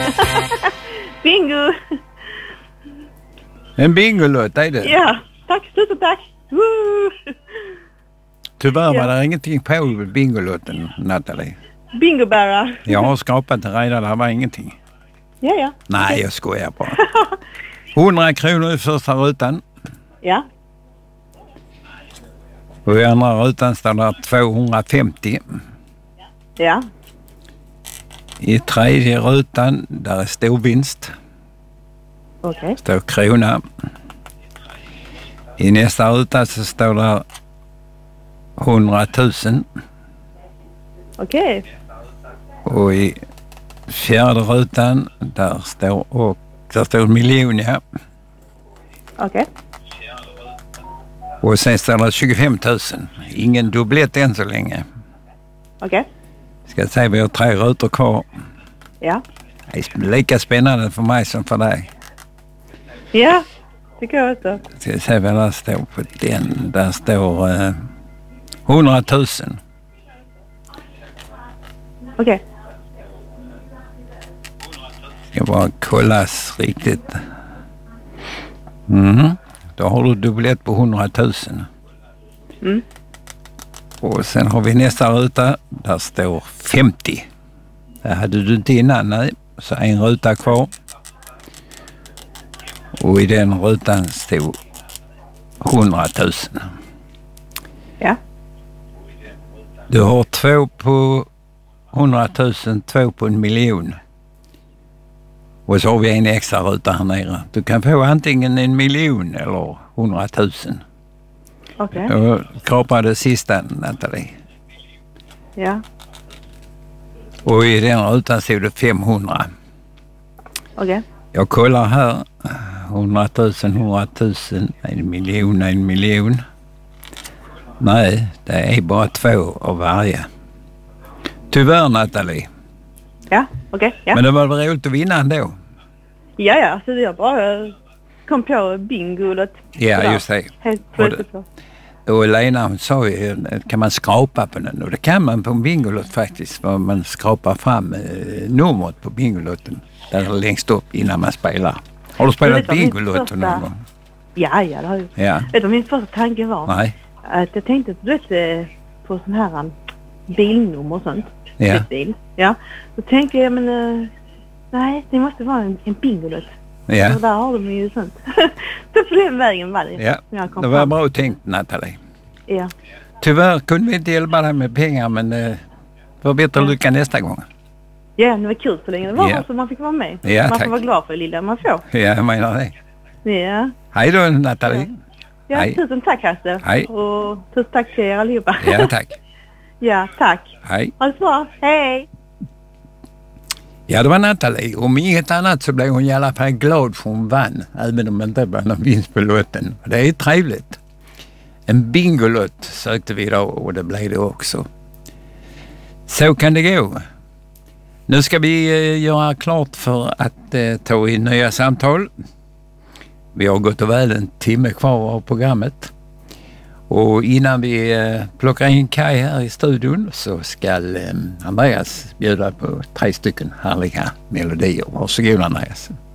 Bingo! En bingolott är det? Ja, tack, tusen tack. Woo! Tyvärr var det ingenting på bingolotten, Nathalie. Bingobära. Jag har skapat det redan, det var ingenting. Ja. Nej, jag skojar bara. 100 kronor i första rutan. Ja. Och i andra rutan står det 250. Ja. I tredje rutan, där är stor vinst. Okej. Står krona. I nästa ruta så står det 100 000. Okej. Och i fjärde rutan, där står miljon, ja. Okej. Och sen står det 25 000. Ingen dubblett än så länge. Okej. Ska säga vi har 3 rutor kvar. Ja. Det är lika spännande för mig som för dig. Ja, tycker jag också. Ska se vad där står på den. Där står 100 000. Okej. Ska bara kollas riktigt. Då har du dubblett på 100 000. Mm. Och sen har vi nästa ruta. Där står 50. Det hade du inte innan, nej. Så en ruta kvar. Och i den rutan stod 100 000. Ja. Du har 2 på 100 000, 2 på 1 miljon. Och så har vi en extra ruta här nere. Du kan få antingen 1 miljon eller 100 000. Okej. Jag kapar det sista, Nathalie. Ja. Och i den rutan stod det 500. Okej. Jag kollar här. 100 000, 100 000, 1 miljon, 1 miljon. Nej, det är bara 2 av varje. Tyvärr, Nathalie. Ja, okej. Ja. Men det var väl roligt att vinna ändå. Ja, så jag bara kom på bingolot. Ja, just det. Helt plötsligt så. Och Lena sa ju, kan man skrapa på den? Och det kan man på en bingolott faktiskt. För man skrapar fram numret på bingolotten. Där längst upp innan man spelar. Har du spelat bingolott någon gång? Ja, det har jag. Ja. Vet du vad min första tanke var? Nej. Att jag tänkte på sån här bilnummer och sånt. Ja. Bil. Ja. Då tänkte jag, men nej, det måste vara en bingolott. Ja. Och där har de ju sånt. Så på den vägen var det. Ja, det var bra tänkt, Nathalie. Ja. Tyvärr kunde vi inte hjälpa dig med pengar, men det var bättre lycka nästa gång. Ja, det var kul så länge det var så man fick vara med. Ja, man tack. får vara glad för det lilla man får. Ja, jag menar det. Ja. Hej då, Nathalie. Ja, Hej. Tusen tack, Hasse. Hej. Och tusen tack till er allihopa. Ja, tack. Ja, tack. Hej. Ha det bra. Hej. Ja, det var Nathalie. Om inget annat så blev hon i alla fall glad för hon vann. Även om det inte var någon vinst på lotten. Det är trevligt. En bingolott sökte vi idag och det blev det också. Så kan det gå. Nu ska vi göra klart för att ta in nya samtal. Vi har gått och väl en timme kvar av programmet. Och innan vi plockar in Kaj här i studion så ska Andreas bjuda på 3 stycken härliga melodier. Varsågod, Andreas.